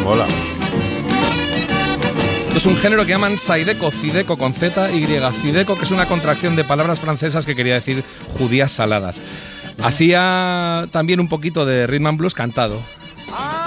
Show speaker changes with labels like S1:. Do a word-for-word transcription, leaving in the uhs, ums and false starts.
S1: Mola.
S2: Esto es un género que llaman Zydeco, Zydeco con Z, Y, Zydeco, que es una contracción de palabras francesas que quería decir judías saladas. Hacía también un poquito de rhythm and blues cantado.